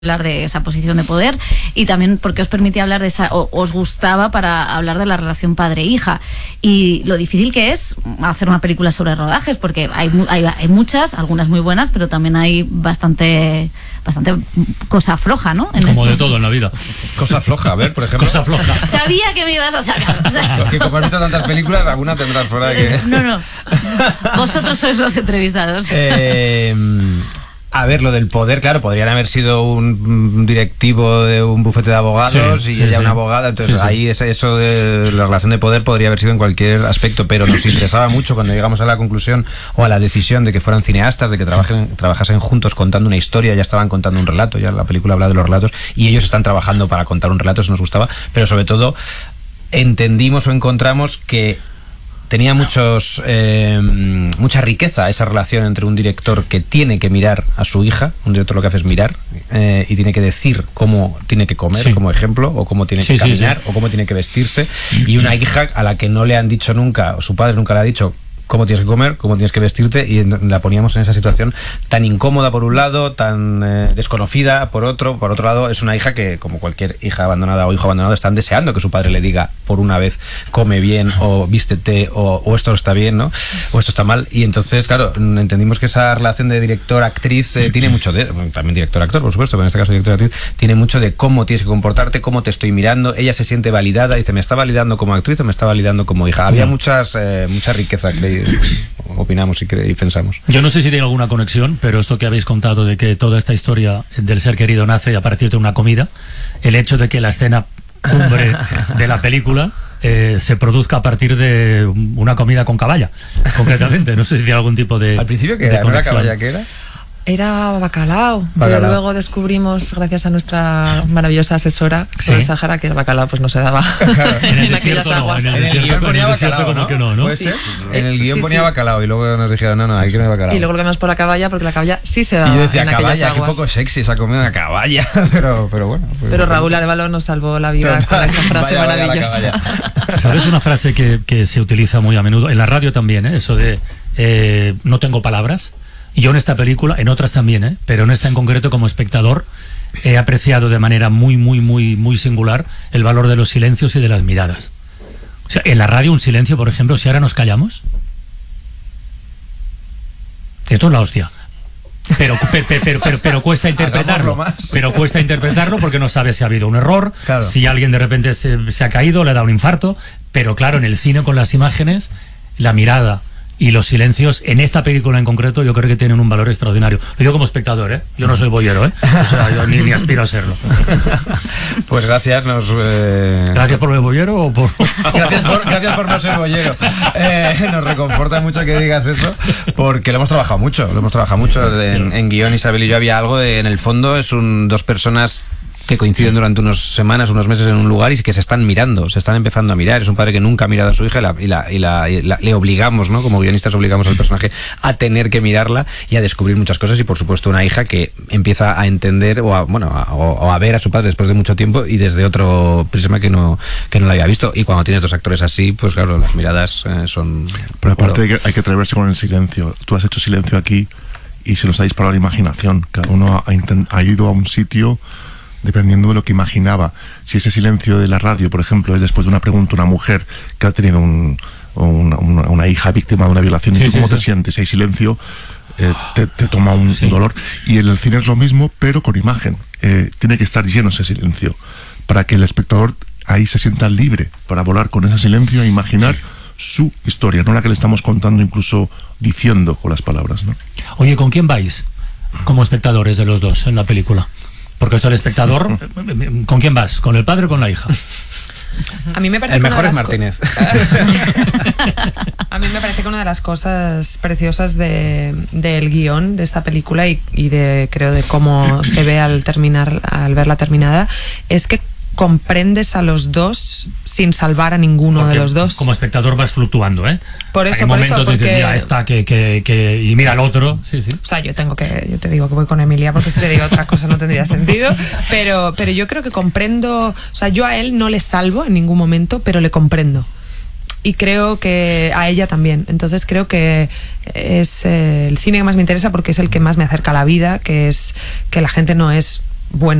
hablar de esa posición de poder y también porque os permitía hablar de esa, o os gustaba para hablar de la relación padre-hija y lo difícil que es hacer una película sobre rodajes, porque hay muchas, algunas muy buenas, pero también hay bastante cosa floja, ¿no? Como de todo en la vida. Cosa floja, a ver, por ejemplo. Cosa floja. Sabía que me ibas a sacar. O sea, es que como has visto tantas películas, alguna tendrás por ahí que... No. Vosotros sois los entrevistados. A ver, lo del poder, claro, podrían haber sido un directivo de un bufete de abogados y ella una abogada, entonces ahí eso de la relación de poder podría haber sido en cualquier aspecto, pero nos interesaba mucho cuando llegamos a la conclusión o a la decisión de que fueran cineastas, de que trabajasen juntos contando una historia, ya estaban contando un relato, ya la película habla de los relatos y ellos están trabajando para contar un relato, eso nos gustaba, pero sobre todo entendimos o encontramos que tenía mucha riqueza esa relación entre un director que tiene que mirar a su hija, un director lo que hace es mirar y tiene que decir cómo tiene que comer como ejemplo, o cómo tiene que caminar, o cómo tiene que vestirse, y una hija a la que no le han dicho nunca, o su padre nunca le ha dicho cómo tienes que comer, cómo tienes que vestirte, y la poníamos en esa situación tan incómoda por un lado, tan desconocida por otro lado. Es una hija que, como cualquier hija abandonada o hijo abandonado, están deseando que su padre le diga por una vez come bien, o vístete, o esto está bien, ¿no? O esto está mal. Y entonces, claro, entendimos que esa relación de director-actriz tiene mucho de... También director-actor, por supuesto, pero en este caso director-actriz, tiene mucho de cómo tienes que comportarte, cómo te estoy mirando. Ella se siente validada, dice, ¿me está validando como actriz o me está validando como hija? Había mucha riqueza, opinamos y pensamos. Yo no sé si tiene alguna conexión, pero esto que habéis contado de que toda esta historia del ser querido nace a partir de una comida, el hecho de que la escena cumbre de la película se produzca a partir de una comida con caballa, concretamente. No sé si tiene algún tipo de... Al principio, ¿que era? ¿No era caballa que era? Era bacalao, pero luego descubrimos, gracias a nuestra maravillosa asesora sobre el Sahara, que el bacalao pues no se daba en aquellas aguas. En el guión ponía bacalao, ¿no? ¿Puede ser? En el guión ponía bacalao y luego nos dijeron, no, hay que no hay bacalao. Y luego lo cambiamos por la caballa, porque la caballa sí se daba. Y yo decía, en aquellas caballa, aguas. qué poco sexy esa comida, una caballa, pero bueno. Pero Raúl Arevalo nos salvó la vida con esa frase maravillosa. ¿Sabes una frase que se utiliza muy a menudo? En la radio también, eso de no tengo palabras. Y yo en esta película, en otras también, pero en esta en concreto como espectador, he apreciado de manera muy singular el valor de los silencios y de las miradas. O sea, en la radio un silencio, por ejemplo, si ahora nos callamos, esto es la hostia. Pero cuesta interpretarlo. Pero cuesta interpretarlo porque no sabes si ha habido un error, claro. Si alguien de repente se ha caído, le ha dado un infarto. Pero claro, en el cine con las imágenes, la mirada y los silencios, en esta película en concreto, yo creo que tienen un valor extraordinario. Lo digo como espectador, yo no soy boyero, O sea, yo ni aspiro a serlo. Pues gracias. ¿Gracias por el boyero o por...? Gracias por no ser boyero. Nos reconforta mucho que digas eso, porque lo hemos trabajado mucho. En guión, Isabel y yo había algo de, en el fondo, dos personas que coinciden durante unas semanas, unos meses en un lugar y que se están mirando, se están empezando a mirar. Es un padre que nunca ha mirado a su hija y le obligamos, ¿no? Como guionistas obligamos al personaje a tener que mirarla y a descubrir muchas cosas, y por supuesto una hija que empieza a entender o a ver a su padre después de mucho tiempo y desde otro prisma que no la había visto. Y cuando tienes dos actores así, pues claro, las miradas son... Pero aparte hay que atreverse con el silencio. Tú has hecho silencio aquí y se nos ha disparado la imaginación. Cada uno ha ido a un sitio dependiendo de lo que imaginaba. Si ese silencio de la radio, por ejemplo, es después de una pregunta, una mujer que ha tenido una hija víctima de una violación, ¿y tú cómo te sientes? Hay silencio, te toma un dolor. Y en el cine es lo mismo, pero con imagen. Tiene que estar lleno ese silencio para que el espectador ahí se sienta libre para volar con ese silencio e imaginar su historia, no la que le estamos contando, incluso diciendo con las palabras, ¿no? Oye, ¿con quién vais como espectadores de los dos en la película? Porque esto, el espectador, ¿con quién vas? ¿Con el padre o con la hija? A mí me parece el mejor es Martínez. A mí me parece que una de las cosas preciosas del guión de esta película y creo de cómo se ve al verla terminada, es que comprendes a los dos sin salvar a ninguno de los dos. Como espectador vas fluctuando, Por eso, porque... mira esta y mira al otro. Sí. O sea, yo te digo que voy con Emilia, porque si te digo otra cosa no tendría sentido, pero yo creo que comprendo, o sea, yo a él no le salvo en ningún momento, pero le comprendo. Y creo que a ella también. Entonces creo que es el cine que más me interesa, porque es el que más me acerca a la vida, que es que la gente no es bueno